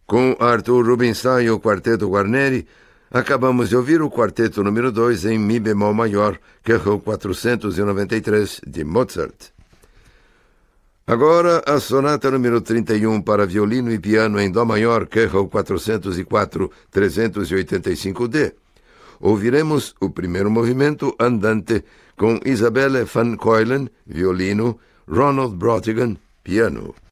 Com Arthur Rubinstein e o Quarteto Guarneri, acabamos de ouvir o Quarteto número 2 em Mi bemol maior, KV 493, de Mozart. Agora, a Sonata número 31 para violino e piano em Dó maior, KV 404, 385D. Ouviremos o primeiro movimento andante com Isabelle van Keulen, violino, Ronald Brottigan, piano.